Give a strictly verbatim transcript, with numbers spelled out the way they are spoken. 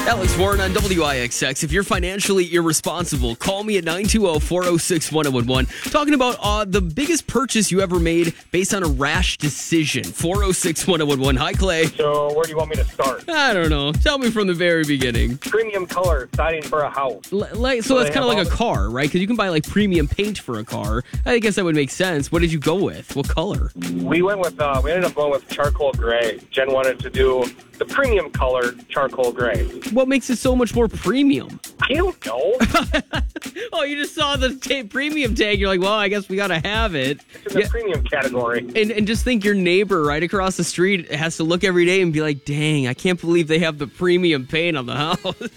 Alex Warren on W I X X. If you're financially irresponsible, call me at nine two zero, four zero six, one zero one one. Talking about uh, the biggest purchase you ever made based on a rash decision. four zero six, one zero one one. Hi, Clay. So where do you want me to start? I don't know. Tell me from the very beginning. Premium color siding for a house. L- like, so So that's they kind of have like a all car, right? Because you can buy like premium paint for a car. I guess that would make sense. What did you go with? What color? We went with, uh, we ended up going with charcoal gray. Jen wanted to do the premium color charcoal gray. What makes it so much more premium? I don't know. Oh, you just saw the ta- premium tag. You're like, well, I guess we got to have it. It's in the Yeah. premium category. And, and just think your neighbor right across the street has to look every day and be like, dang, I can't believe they have the premium paint on the house.